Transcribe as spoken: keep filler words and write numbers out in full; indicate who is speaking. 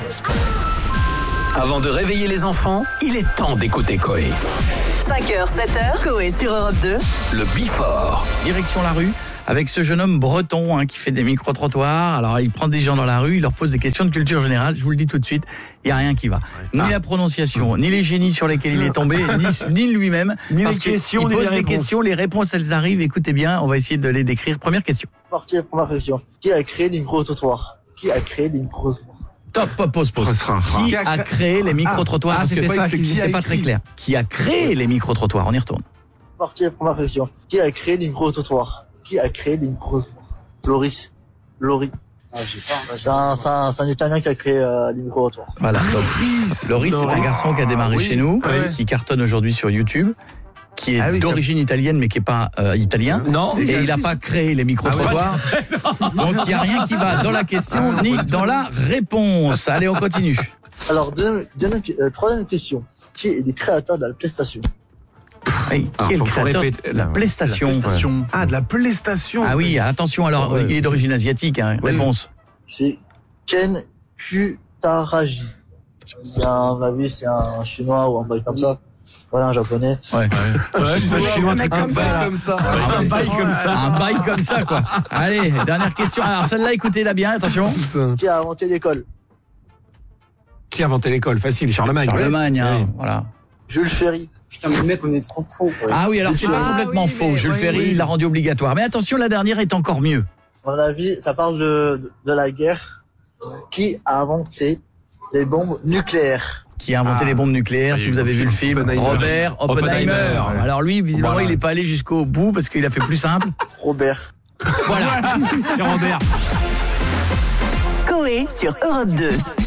Speaker 1: Avant de réveiller les enfants, il est temps d'écouter Coé.
Speaker 2: cinq heures, sept heures, Coé sur Europe deux.
Speaker 1: Le Before.
Speaker 3: Direction la rue avec ce jeune homme breton hein, qui fait des micro-trottoirs. Alors il prend des gens dans la rue, il leur pose des questions de culture générale. Je vous le dis tout de suite, il n'y a rien qui va. Ni ah. la prononciation, ni les génies sur lesquels il est tombé, ni, ni lui-même.
Speaker 4: Ni
Speaker 3: parce
Speaker 4: les questions,
Speaker 3: il
Speaker 4: ni
Speaker 3: pose
Speaker 4: les
Speaker 3: des
Speaker 4: réponses.
Speaker 3: questions, les réponses elles arrivent. Écoutez bien, on va essayer de les décrire. Première question.
Speaker 5: Partie première question. Qui a créé les micro-trottoirs? Qui a créé les micro-trottoirs?
Speaker 3: Top, pause, pause. Qui a créé les micro-trottoirs?
Speaker 4: Ah,
Speaker 3: Parce
Speaker 4: c'était
Speaker 3: que
Speaker 4: ça,
Speaker 3: c'est,
Speaker 4: qui
Speaker 3: c'est
Speaker 4: a
Speaker 3: pas
Speaker 4: écrit.
Speaker 3: très clair. Qui a créé les micro-trottoirs? On y retourne.
Speaker 5: Partie première question. Qui a créé les micro-trottoirs? Qui a créé les micro-trottoirs? Loris. Lori. Ah, j'ai pas. C'est un, c'est un, c'est un Italien qui a créé euh, les micro-trottoirs.
Speaker 3: Voilà. Loris, Loris, c'est un garçon qui a démarré
Speaker 4: Ah, oui.
Speaker 3: chez nous,
Speaker 4: Ouais.
Speaker 3: qui cartonne aujourd'hui sur YouTube, qui est
Speaker 4: Ah oui,
Speaker 3: d'origine italienne mais qui est pas euh, italien.
Speaker 4: Non.
Speaker 3: Et il n'a pas créé les micro-trottoirs. Donc il n'y a rien qui va dans la question ni dans la réponse. Allez, on continue.
Speaker 5: Alors, deuxième, deuxième, euh, troisième question. Qui est le créateur de la PlayStation?
Speaker 3: Oui, qui
Speaker 4: Ah,
Speaker 3: est le
Speaker 4: faut- faut
Speaker 3: créateur
Speaker 4: répéter.
Speaker 3: de la PlayStation?
Speaker 4: PlayStation.
Speaker 6: Ah, de la PlayStation.
Speaker 3: Ah oui, attention, alors
Speaker 6: Ouais.
Speaker 3: il est d'origine asiatique, hein.
Speaker 6: Oui.
Speaker 3: Réponse.
Speaker 5: C'est Ken Kutaraji. C'est un, à mon avis, c'est un chinois ou un bail comme ça. Voilà, un japonais.
Speaker 3: Ouais.
Speaker 4: Ouais, c'est un chinois, un truc
Speaker 6: Un
Speaker 4: comme ça,
Speaker 6: bail
Speaker 4: là.
Speaker 6: comme ça.
Speaker 3: Un bail comme ça. Un bail comme ça, quoi. Allez, dernière question. Alors celle-là, écoutez-la bien, attention.
Speaker 6: Putain.
Speaker 5: Qui a inventé l'école?
Speaker 4: Qui a inventé l'école? Facile, Charlemagne.
Speaker 3: Charlemagne, hein,
Speaker 4: Oui.
Speaker 3: voilà.
Speaker 5: Jules Ferry.
Speaker 7: Putain, mais mec, on est trop faux.
Speaker 3: Ah oui, alors c'est pas
Speaker 5: Ah
Speaker 3: complètement
Speaker 7: oui,
Speaker 3: faux.
Speaker 7: mais-
Speaker 3: Jules
Speaker 7: oui,
Speaker 3: Ferry,
Speaker 7: oui.
Speaker 3: il l'a rendu obligatoire. Mais attention, la dernière est encore mieux.
Speaker 5: À mon avis, ça parle de, de la guerre. Qui a inventé les bombes nucléaires?
Speaker 3: Qui a inventé
Speaker 6: Ah.
Speaker 3: les bombes nucléaires,
Speaker 6: Ah,
Speaker 3: si
Speaker 6: il y
Speaker 3: vous
Speaker 6: a eu
Speaker 3: avez
Speaker 6: le
Speaker 3: vu le
Speaker 6: film.
Speaker 3: film.
Speaker 6: Oppenheimer.
Speaker 3: Robert Oppenheimer.
Speaker 4: Oppenheimer, ouais.
Speaker 3: Alors lui, visiblement,
Speaker 4: Voilà.
Speaker 3: il n'est pas allé jusqu'au bout parce qu'il a fait plus simple.
Speaker 5: Robert.
Speaker 3: Voilà.
Speaker 4: C'est Robert.
Speaker 2: Coé sur Europe deux.